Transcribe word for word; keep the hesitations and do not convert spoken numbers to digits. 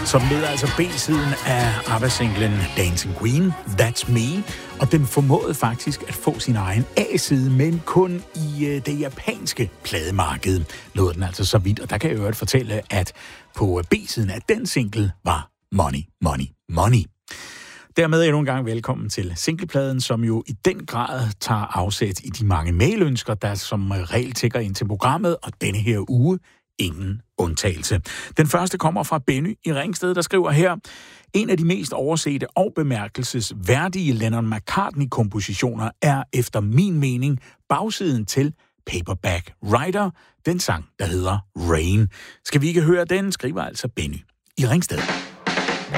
som leder altså B-siden af ABBA-singlen Dancing Queen, That's Me, og den formåede faktisk at få sin egen A-side, men kun i øh, det japanske plademarked. Nåede den altså så vidt, og der kan jeg jo øvrigt fortælle, at på B-siden af den single var Money, Money, Money. Dermed endnu en gang velkommen til singlepladen, som jo i den grad tager afsæt i de mange mailønsker, der som regel tækker ind til programmet, og denne her uge ingen undtagelse. Den første kommer fra Benny i Ringsted, der skriver her: en af de mest oversete og bemærkelsesværdige Lennon-McCartney-kompositioner er efter min mening bagsiden til Paperback Writer, den sang, der hedder Rain. Skal vi ikke høre den, skriver altså Benny i Ringsted.